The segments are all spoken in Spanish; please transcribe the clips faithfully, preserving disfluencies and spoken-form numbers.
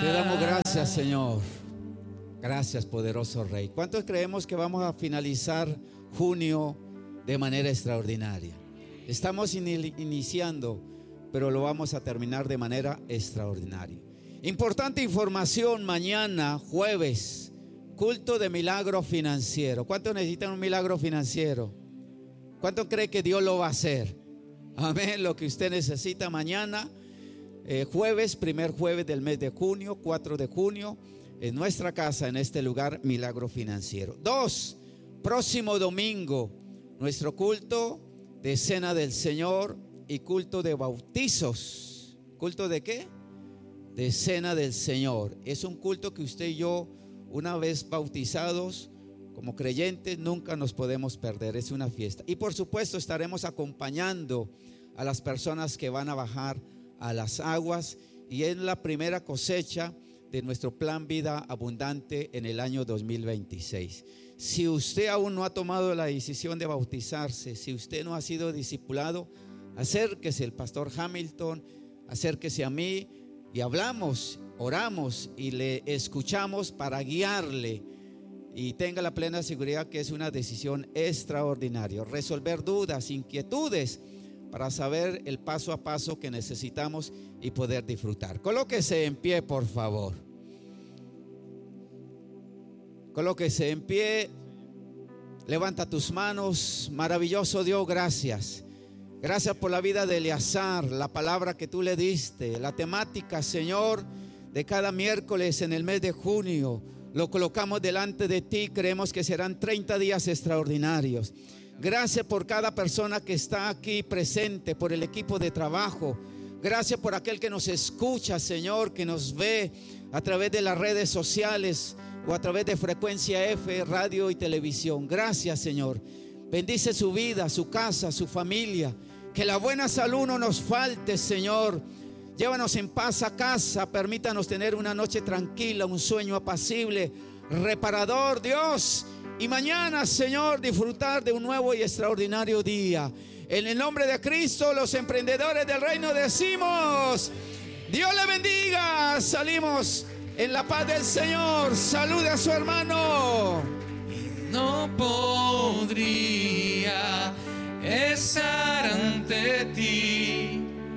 Te damos gracias, Señor. Gracias, poderoso Rey. ¿Cuántos creemos que vamos a finalizar junio de manera extraordinaria? Estamos in- iniciando, pero lo vamos a terminar de manera extraordinaria. Importante información: mañana, jueves, culto de milagro financiero. ¿Cuántos necesitan un milagro financiero? ¿Cuántos cree que Dios lo va a hacer? Amén. Lo que usted necesita mañana, eh, jueves, primer jueves del mes de junio, cuatro de junio, en nuestra casa, en este lugar, milagro financiero. Dos, próximo domingo, nuestro culto de Cena del Señor y culto de bautizos. ¿Culto de qué? De Cena del Señor. Es un culto que usted y yo, una vez bautizados como creyentes, nunca nos podemos perder. Es una fiesta. Y por supuesto estaremos acompañando a las personas que van a bajar a las aguas, y es la primera cosecha de nuestro plan Vida Abundante en el año dos mil veintiséis. Si usted aún no ha tomado la decisión de bautizarse, si usted no ha sido discipulado, acérquese al pastor Hamilton, acérquese a mí y hablamos, oramos y le escuchamos para guiarle, y tenga la plena seguridad que es una decisión extraordinaria. Resolver dudas, inquietudes, para saber el paso a paso que necesitamos y poder disfrutar. Colóquese en pie, por favor. Colóquese en pie. Levanta tus manos. Maravilloso Dios, gracias. Gracias por la vida de Eleazar, la palabra que tú le diste, la temática, Señor, de cada miércoles en el mes de junio. Lo colocamos delante de ti. Creemos que serán treinta días extraordinarios. Gracias por cada persona que está aquí presente, por el equipo de trabajo. Gracias por aquel que nos escucha, Señor, que nos ve a través de las redes sociales o a través de Frecuencia F, radio y televisión. Gracias, Señor. Bendice su vida, su casa, su familia. Que la buena salud no nos falte, Señor. Llévanos en paz a casa. Permítanos tener una noche tranquila, un sueño apacible, reparador, Dios. Y mañana, Señor, disfrutar de un nuevo y extraordinario día. En el nombre de Cristo, los emprendedores del reino decimos: Dios le bendiga. Salimos en la paz del Señor. Salude a su hermano. No podría estar ante ti.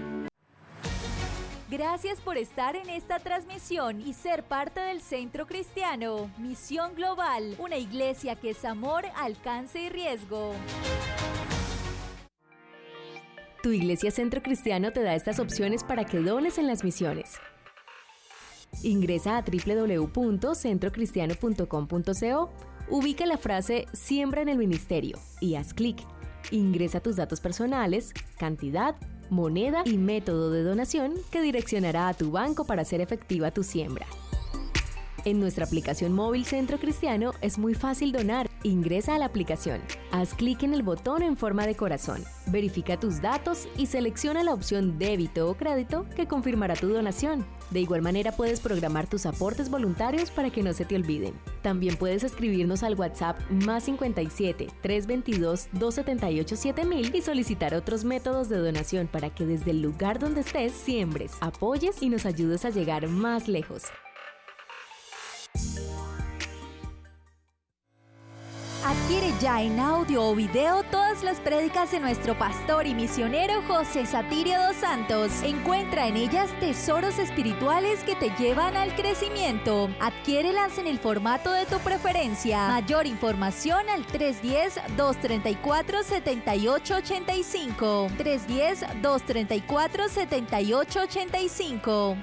Gracias por estar en esta transmisión y ser parte del Centro Cristiano Misión Global, una iglesia que es amor, alcance y riesgo. Tu iglesia Centro Cristiano te da estas opciones para que dones en las misiones. Ingresa a doble u doble u doble u punto centro cristiano punto com punto co, ubica la frase Siembra en el Ministerio y haz clic. Ingresa tus datos personales, cantidad, moneda y método de donación que direccionará a tu banco para hacer efectiva tu siembra. En nuestra aplicación móvil Centro Cristiano es muy fácil donar. Ingresa a la aplicación, haz clic en el botón en forma de corazón, verifica tus datos y selecciona la opción débito o crédito que confirmará tu donación. De igual manera puedes programar tus aportes voluntarios para que no se te olviden. También puedes escribirnos al WhatsApp más cincuenta y siete, trescientos veintidós, doscientos setenta y ocho, siete mil y solicitar otros métodos de donación para que desde el lugar donde estés siembres, apoyes y nos ayudes a llegar más lejos. Adquiere ya en audio o video todas las prédicas de nuestro pastor y misionero José Satirio dos Santos. Encuentra en ellas tesoros espirituales que te llevan al crecimiento. Adquiérelas en el formato de tu preferencia. Mayor información al tres uno cero, dos tres cuatro, siete ocho ocho cinco. tres uno cero, dos tres cuatro, siete ocho ocho cinco.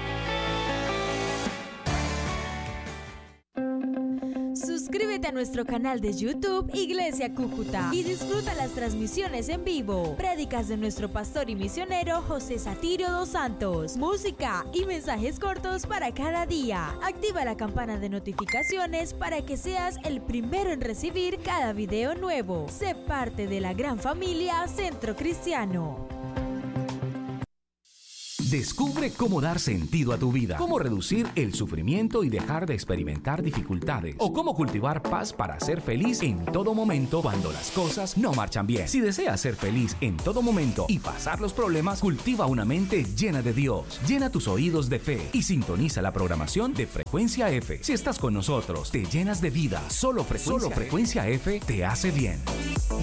Suscríbete a nuestro canal de YouTube Iglesia Cúcuta y disfruta las transmisiones en vivo, prédicas de nuestro pastor y misionero José Satirio dos Santos, música y mensajes cortos para cada día. Activa la campana de notificaciones para que seas el primero en recibir cada video nuevo. Sé parte de la gran familia Centro Cristiano. Descubre cómo dar sentido a tu vida, cómo reducir el sufrimiento y dejar de experimentar dificultades, o cómo cultivar paz para ser feliz en todo momento cuando las cosas no marchan bien. Si deseas ser feliz en todo momento y pasar los problemas, cultiva una mente llena de Dios. Llena tus oídos de fe y sintoniza la programación de Frecuencia F. Si estás con nosotros, te llenas de vida. Solo Frecuencia, Solo Frecuencia F te hace bien.